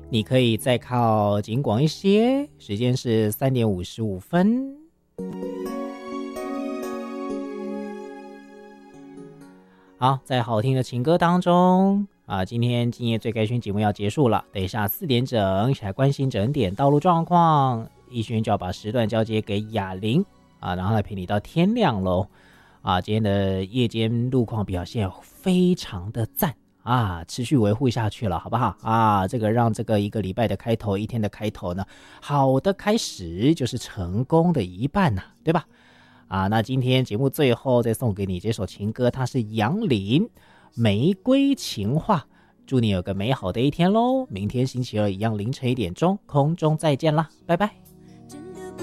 你可以再靠紧广一些，时间是3点55分。好，在好听的情歌当中今天今夜最该勋节目要结束了，等一下4点整一起来关心整点道路状况，奕勋就要把时段交接给雅玲然后来陪你到天亮咯今天的夜间路况表现非常的赞持续维护下去了，好不好这个让这个一个礼拜的开头，一天的开头呢，好的开始就是成功的一半对吧？那今天节目最后再送给你这首情歌，它是杨林《玫瑰情话》，祝你有个美好的一天咯，明天星期二一样凌晨1点钟空中再见啦，拜拜。